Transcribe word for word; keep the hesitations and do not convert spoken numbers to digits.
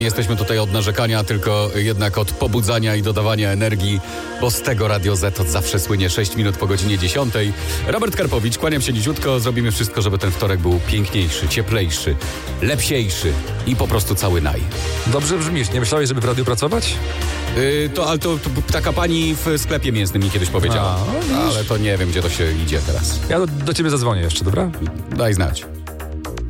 Jesteśmy tutaj od narzekania, tylko jednak od pobudzania i dodawania energii, bo z tego Radio Z od zawsze słynie sześć minut po godzinie dziesiątej. Robert Karpowicz, kłaniam się niziutko, zrobimy wszystko, żeby ten wtorek był piękniejszy, cieplejszy, lepsiejszy i po prostu cały naj. Dobrze brzmisz, nie myślałeś, żeby w radiu pracować? Yy, to, ale to, to taka pani w sklepie mięsnym mi kiedyś powiedziała, A, ale to nie wiem, gdzie to się idzie teraz. Ja do, do ciebie zadzwonię jeszcze, dobra? Daj znać.